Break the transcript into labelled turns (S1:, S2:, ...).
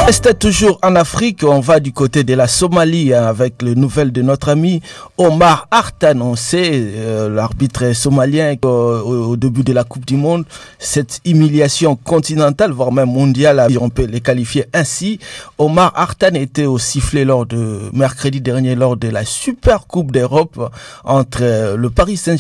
S1: Restez toujours en Afrique, on va du côté de la Somalie avec les nouvelles de notre ami Omar Artan. On sait, l'arbitre somalien au début de la Coupe du Monde, cette humiliation continentale, voire même mondiale, on peut les qualifier ainsi. Omar Artan était au sifflet mercredi dernier lors de la Super Coupe d'Europe entre le Paris Saint-Germain